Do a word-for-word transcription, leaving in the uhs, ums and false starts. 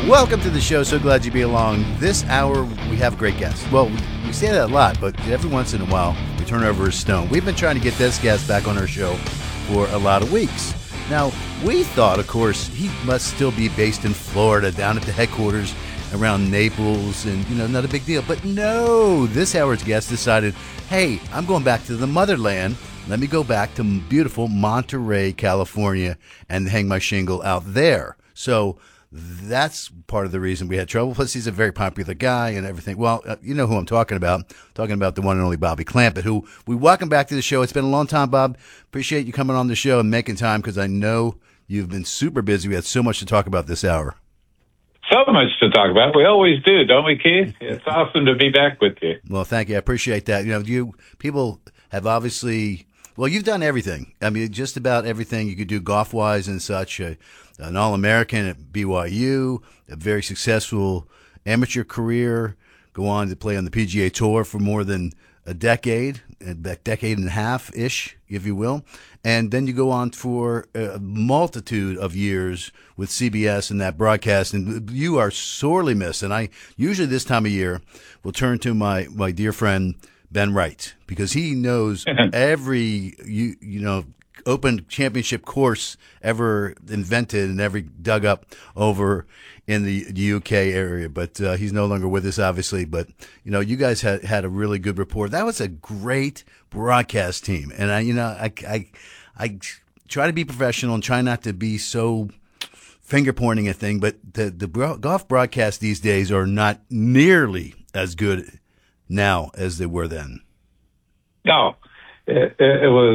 Welcome to the show. So glad you be along. This hour, we have a great guest. Well, we, we say that a lot, but every once in a while, we turn over a stone. We've been trying to get this guest back on our show for a lot of weeks. Now, we thought, of course, he must still be based in Florida, down at the headquarters around Naples, and, you know, not a big deal. But no, this hour's guest decided, hey, I'm going back to the motherland. Let me go back to beautiful Monterey, California, and hang my shingle out there. So that's part of the reason we had trouble. Plus, he's a very popular guy and everything. Well, uh, you know who I'm talking about. I'm talking about the one and only Bobby Clampett, who we welcome back to the show. It's been a long time, Bob. Appreciate you coming on the show and making time, because I know you've been super busy. We had so much to talk about this hour. So much to talk about. We always do, don't we, Keith? It's awesome to be back with you. Well, thank you. I appreciate that. You know, you people have obviously, well, you've done everything. I mean, just about everything you could do golf-wise and such. Uh, an All-American at B Y U, a very successful amateur career, go on to play on the P G A Tour for more than a decade, a decade and a half-ish, if you will. And then you go on for a multitude of years with C B S and that broadcast, and you are sorely missed. And I usually this time of year will turn to my, my dear friend Ben Wright, because he knows every, you, you know, Open Championship course ever invented and every dug up over in the U K area. But uh, he's no longer with us, obviously. But, you know, you guys had, had a really good report. That was a great broadcast team. And, I, you know, I, I, I try to be professional and try not to be so finger-pointing a thing. But the, the bro- golf broadcasts these days are not nearly as good now as they were then. No, it, it was